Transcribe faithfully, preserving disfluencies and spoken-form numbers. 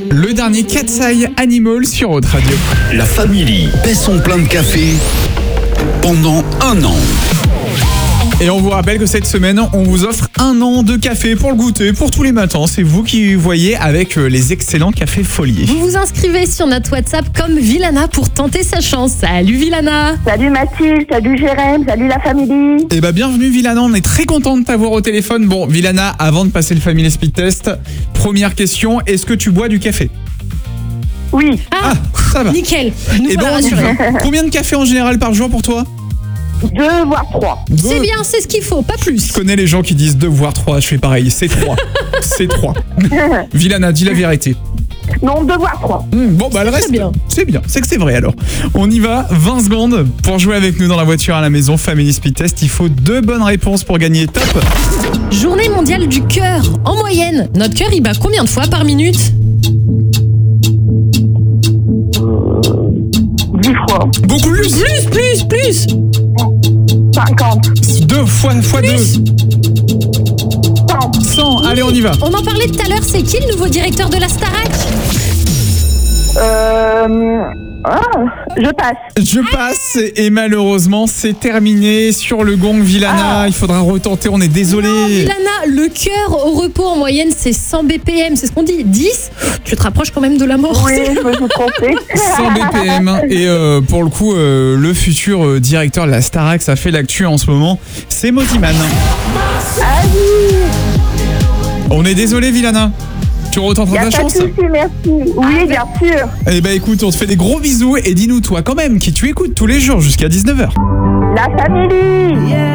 Le dernier Cat's Eye Animal sur Haute Radio. La famille paie son plein de café pendant un an. Et on vous rappelle que cette semaine, on vous offre un an de café pour le goûter, pour tous les matins. C'est vous qui voyez avec les excellents cafés Folier. Vous vous inscrivez sur notre WhatsApp comme Villana pour tenter sa chance. Salut Villana. Salut Mathilde, salut Jérém, salut la famille. Eh bah bienvenue Villana, on est très content de t'avoir au téléphone. Bon Villana, avant de passer le Family Speed Test, première question, est-ce que tu bois du café ? Oui. Ah, Ah, ça va. nickel. Nous Et ben voilà on y rassurés. va. Combien de café en général par jour pour toi ? Deux voire trois. C'est Deux. bien, c'est ce qu'il faut, pas plus. Je connais les gens qui disent deux voire trois, je fais pareil, c'est trois. C'est trois. Villana, dis la vérité. Non, deux voire trois. Mmh, bon bah le très reste, bien. c'est bien, c'est que c'est vrai alors. On y va, vingt secondes pour jouer avec nous dans la voiture à la maison, Family Speed Test. Il faut deux bonnes réponses pour gagner, top. Journée mondiale du cœur. En moyenne, notre cœur il bat combien de fois par minute ? Dix fois. Beaucoup plus. Plus, plus, plus. Cinquante. Deux fois, fois deux. Cent. cent, allez on y va. On en parlait tout à l'heure, c'est qui le nouveau directeur de la Starac ? Euh... Ah, je passe. Je passe et malheureusement c'est terminé sur le gong Villana. Ah. Il faudra retenter, on est désolé. Non, Villana, le cœur au repos en moyenne c'est cent B P M, c'est ce qu'on dit. dix, tu te rapproches quand même de la mort. Oui, je me suis trompée. cent B P M et euh, pour le coup euh, le futur euh, directeur de la Starac, ça fait l'actu en ce moment, c'est Moziman. Ah oui. On est désolé Villana. Tu Y retenteras a ta pas de chance. souci, merci. Oui, bien sûr. Eh ben écoute, on te fait des gros bisous et dis-nous toi quand même qui tu écoutes tous les jours jusqu'à dix-neuf heures. La famille.